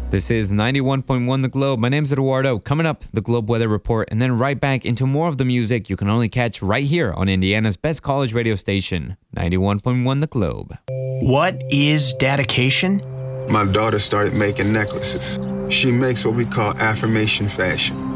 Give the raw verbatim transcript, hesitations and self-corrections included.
This is ninety-one point one The Globe. My name's Eduardo. Coming up, the Globe Weather Report, and then right back into more of the music you can only catch right here on Indiana's best college radio station, ninety-one point one The Globe. What is dedication? My daughter started making necklaces. She makes what we call affirmation fashion.